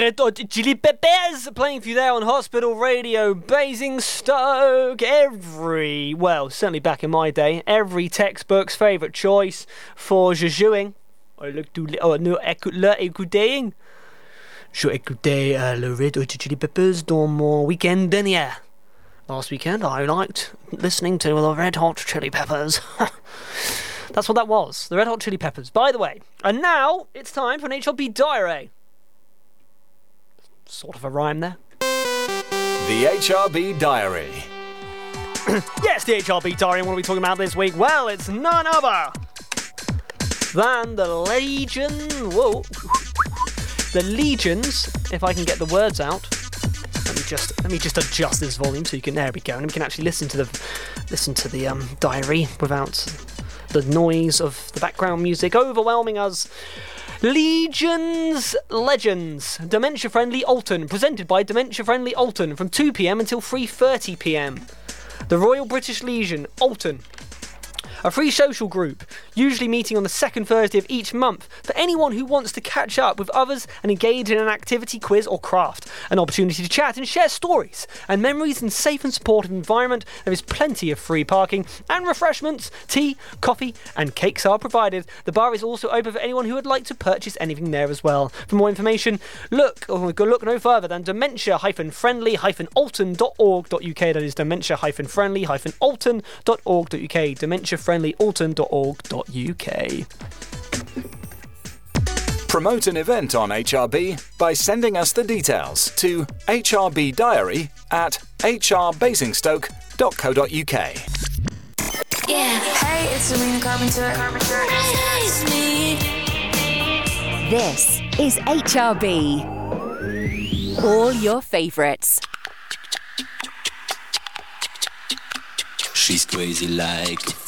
Red Hot Chili Peppers playing for you there on Hospital Radio, Basingstoke. Certainly back in my day, every textbook's favourite choice for jujuing. Écouter. Je écoutais le Red Hot Chili Peppers dans mon week-end dernier. Last weekend, I liked listening to the Red Hot Chili Peppers. That's what that was, the Red Hot Chili Peppers. By the way, and now it's time for an HRB Diary. Sort of a rhyme there. The HRB Diary. Yes, the HRB Diary. And what are we talking about this week? Well, it's none other than the Legion. Whoa. The Legions, if I can get the words out. Let me just adjust this volume so you can. There we go, and we can actually listen to the diary without the noise of the background music overwhelming us. Legends, Dementia Friendly Alton, presented by Dementia Friendly Alton from 2 p.m. until 3:30 p.m. The Royal British Legion, Alton. A free social group, usually meeting on the second Thursday of each month, for anyone who wants to catch up with others and engage in an activity, quiz or craft. An opportunity to chat and share stories and memories in a safe and supportive environment. There is plenty of free parking and refreshments. Tea, coffee and cakes are provided. The bar is also open for anyone who would like to purchase anything there as well. For more information, look no further than dementia-friendly-alton.org.uk. That is dementia-friendly-alton.org.uk. Dementia-friendly-alton.org.uk. Promote an event on HRB by sending us the details to hrbdiary@hrbasingstoke.co.uk. Yeah. Hey, it's Serena Carpenter. Hey, it's me. This is HRB. All your favourites. She's crazy like